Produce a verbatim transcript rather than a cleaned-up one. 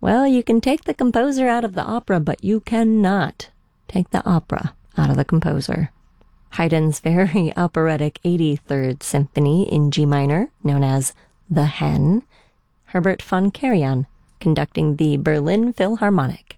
Well, you can take the composer out of the opera, but you cannot take the opera out of the composer. Haydn's very operatic eighty-third Symphony in G minor, known as The Hen, Herbert von Karajan conducting the Berlin Philharmonic.